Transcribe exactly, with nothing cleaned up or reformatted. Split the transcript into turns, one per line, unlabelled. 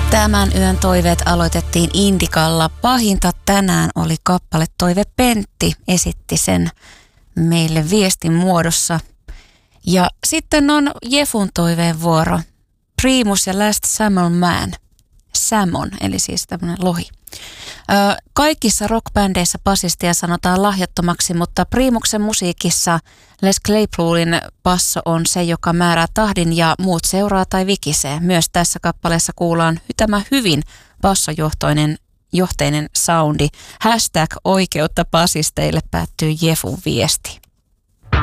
Tämän yön toiveet aloitettiin Indikalla. Pahinta tänään oli kappale Toive Pentti. Esitti sen meille viestin muodossa. Ja sitten on Jefun toiveen vuoro. Primus ja Last Salmon Man. Salmon, eli siis tämmöinen lohi. Ö, kaikissa rockbändeissä basistia sanotaan lahjattomaksi, mutta Primuksen musiikissa Les Claypoolin basso on se, joka määrää tahdin ja muut seuraa tai vikisee. Myös tässä kappaleessa kuullaan tämä hyvin bassojohtoinen johteinen soundi. Hashtag oikeutta basisteille päättyy Jefun viesti.